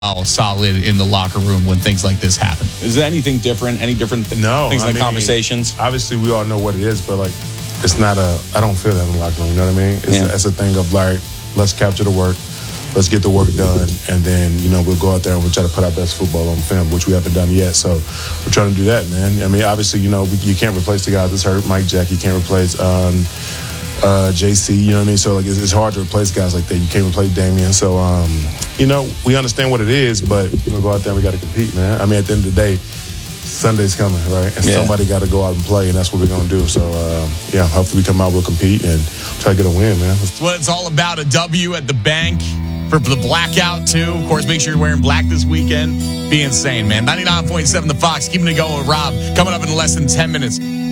solid in the locker room when things like this happen. Is there anything different? Any different things like conversations? Obviously, we all know what it is, but like, it's not I don't feel that in the locker room. You know what I mean? It's a thing of like, let's capture the work, let's get the work done, and then we'll go out there and we'll try to put our best football on film, which we haven't done yet. So we're trying to do that, man. I mean, obviously, you can't replace the guy that's hurt, Mike Jack. You can't replace JC. You know what I mean? So like, it's hard to replace guys like that. You can't replace Damian. So we understand what it is, but we'll go out there and we got to compete, man. I mean, at the end of the day, Sunday's coming, right? And somebody got to go out and play, and that's what we're going to do. So, hopefully we come out, we'll compete, and try to get a win, man. That's what it's all about, a W at the bank for the blackout, too. Of course, make sure you're wearing black this weekend. Be insane, man. 99.7 The Fox, keeping it going with Rob. Coming up in less than 10 minutes.